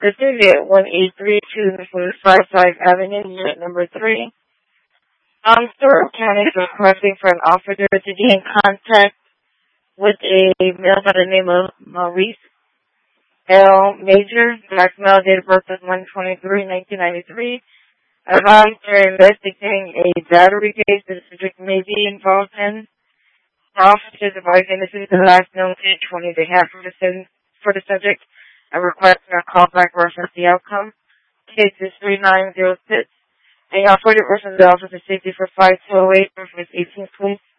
Cecilia at 1832 Avenue, Unit number 3. Stewart County is requesting for an officer to be in contact with a male by the name of Maurice L. Major, black male, date of birth of 1/23/1993. Advised they're investigating a battery case that the subject may be involved in. The officers advising this is the last known date on behalf of for the subject and requesting a callback reference the outcome. Case is 3906. And y'all for the reference the Office of Safety for 5208, reference 18, please.